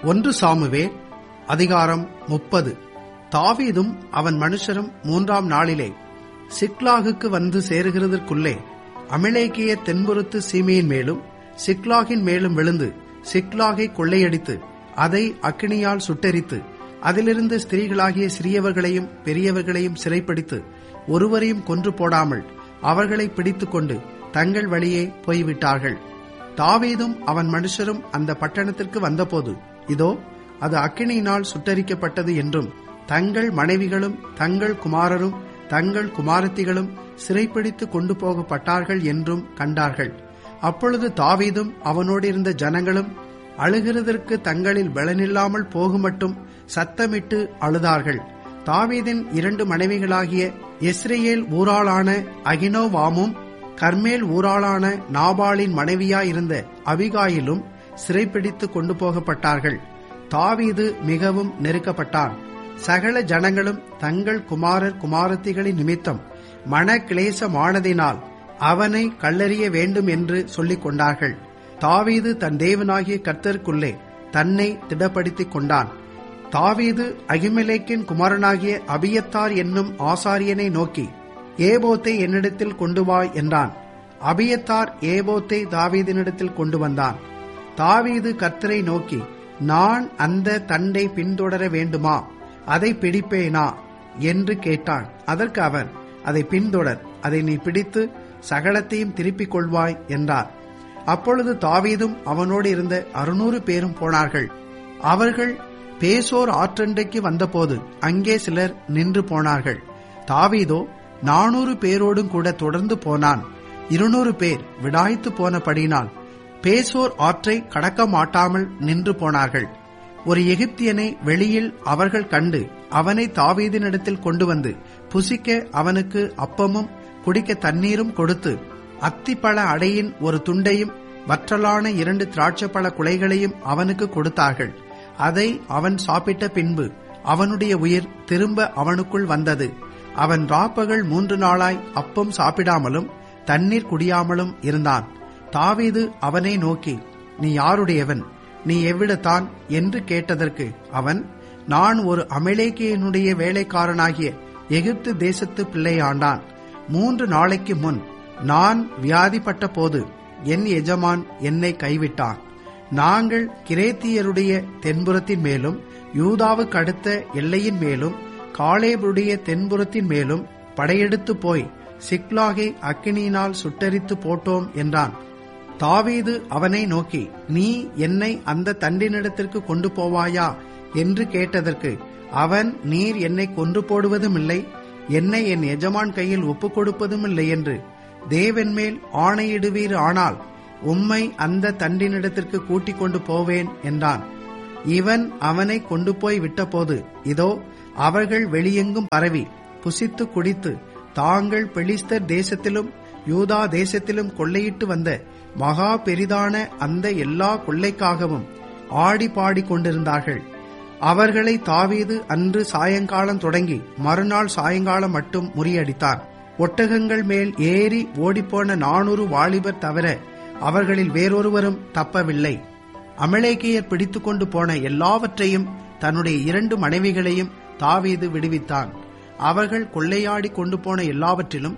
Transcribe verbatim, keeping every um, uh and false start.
ஒன்று சாமுவேல் அதிகாரம் முப்பது. தாவீதும் அவன் மனுஷரும் மூன்றாம் நாளிலே சிக்லாகுக்கு வந்து சேருகிறதற்குள்ளே அமிலேக்கிய தென்புறத்து சீமையின் மேலும் சிக்லாகின் மேலும் விழுந்து சிக்லாகை கொள்ளையடித்து அதை அக்கினியால் சுட்டெரித்து அதிலிருந்து ஸ்திரீகளாகிய சிறியவர்களையும் பெரியவர்களையும் சிறைப்பிடித்து ஒருவரையும் கொன்று போடாமல் அவர்களை பிடித்துக் கொண்டு தங்கள் வழியே போய்விட்டார்கள். தாவீதும் அவன் மனுஷரும் அந்த பட்டணத்திற்கு வந்தபோது, இதோ அது அக்கினியினால் சுட்டரிக்கப்பட்டது என்றும் தங்கள் மனைவிகளும் தங்கள் குமாரரும் தங்கள் குமாரத்திகளும் சிறைப்பிடித்து கொண்டு போகப்பட்டார்கள் என்றும் கண்டார்கள். அப்பொழுது தாவீதும் அவனோடு இருந்த ஜனங்களும் அழுகிறதற்கு தங்களில் பலனில்லாமல் போகுமட்டும் சத்தமிட்டு அழுதார்கள். தாவீதின் இரண்டு மனைவிகளாகிய இஸ்ரேல் ஊராளான அகினோவாமும் கர்மேல் ஊராளான நாபாலின் மனைவியாயிருந்த அபிகாயிலும் சிறைப்பிடித்து கொண்டு போகப்பட்டார்கள். தாவீது மிகவும் நெருக்கப்பட்டான். சகல ஜனங்களும் தங்கள் குமாரர் குமாரத்திகளின் நிமித்தம் மன கிளேசமானதினால் அவனை கல்லெறிய வேண்டும் என்று சொல்லிக் கொண்டார்கள். தாவீது தன் தேவனாகிய கர்த்தருக்குள்ளே தன்னை திடப்படுத்திக் கொண்டான். தாவீது அகிமெலேக்கின் குமாரனாகிய அபியத்தார் என்னும் ஆசாரியனை நோக்கி, ஏபோத்தை என்னிடத்தில் கொண்டு வா என்றான். அபியத்தார் ஏபோத்தை தாவீதினிடத்தில் கொண்டு வந்தான். தாவீது கர்த்தரை நோக்கி, நான் அந்த தண்டை பின்தொடர வேண்டுமா, அதை பிடிப்பேனா என்று கேட்டான். அதற்கு அவர், அதை பின்தொடர், அதை நீ பிடித்து சகலத்தையும் திருப்பிக் கொள்வாய் என்றார். அப்பொழுது தாவீதும் அவனோடு இருந்த அறுநூறு பேரும் போனார்கள். அவர்கள் பேசோர் ஆற்றண்டைக்கு வந்தபோது அங்கே சிலர் நின்று போனார்கள். தாவீதோ நானூறு பேரோடும் கூட தொடர்ந்து போனான். இருநூறு பேர் விடாய்த்து போனபடினால் பேசோர் ஆற்றை கடக்க மாட்டாமல் நின்று போனார்கள். ஒரு எகிப்தியனை வெளியில் அவர்கள் கண்டு அவனை தாவீதினிடத்தில் கொண்டு வந்து புசிக்க அவனுக்கு அப்பமும் குடிக்க தண்ணீரும் கொடுத்து அத்திப்பழ அடையின் ஒரு துண்டையும் வற்றலான இரண்டு திராட்சைப்பழ குலைகளையும் அவனுக்கு கொடுத்தார்கள். அதை அவன் சாப்பிட்ட பின்பு அவனுடைய உயிர் திரும்ப அவனுக்குள் வந்தது. அவன் ராப்பகல் மூன்று நாளாய் அப்பம் சாப்பிடாமலும் தண்ணீர் குடியாமலும் இருந்தான். தாவீது அவனை நோக்கி, நீ யாருடையவன், நீ எவ்விடத்தான் என்று கேட்டதற்கு அவன், நான் ஒரு அமலேக்கியனுடைய வேலைக்காரனாகிய எகிப்து தேசத்து பிள்ளையாண்டான். மூன்று நாளைக்கு முன் நான் வியாதிப்பட்ட போது என் எஜமான் என்னை கைவிட்டான். நாங்கள் கிரேத்தியருடைய தென்புறத்தின் மேலும் யூதாவுக்கு அடுத்த எல்லையின் மேலும் காலேபுடைய தென்புறத்தின் மேலும் படையெடுத்து போய் சிக்லாகை அக்கினியினால் சுட்டரித்து போட்டோம் என்றான். தாவீது அவனை நோக்கி, நீ என்னை அந்த தண்டினிடத்திற்கு கொண்டு போவாயா என்று கேட்டதற்கு அவன், நீர் என்னை கொன்று போடுவதும் இல்லை, என்னை என் எஜமான் கையில் ஒப்புக் கொடுப்பதும் இல்லை என்று தேவன் மேல் ஆணையிடுவீர், ஆனால் உம்மை அந்த தண்டினிடத்திற்கு கூட்டிக் கொண்டு போவேன் என்றான். இவன் அவனை கொண்டு போய் விட்டபோது, இதோ அவர்கள் வெளியெங்கும் பரவி புசித்து குடித்து தாங்கள் பெலிஸ்தர் தேசத்திலும் யூதா தேசத்திலும் கொள்ளையிட்டு வந்த மகா பெரிதான அந்த எல்லா கொள்ளைக்காகவும் ஆடி பாடி கொண்டிருந்தார்கள். அவர்களை தாவீது அன்று சாயங்காலம் தொடங்கி மறுநாள் சாயங்காலம் மட்டும் முறியடித்தான். ஒட்டகங்கள் மேல் ஏறி ஓடிப்போன நானூறு வாலிபர் தவிர அவர்களில் வேறொருவரும் தப்பவில்லை. அமலேக்கியர் பிடித்துக் கொண்டு போன எல்லாவற்றையும் தன்னுடைய இரண்டு மனைவிகளையும் தாவீது விடுவித்தான். அவர்கள் கொள்ளையாடி கொண்டு போன எல்லாவற்றிலும்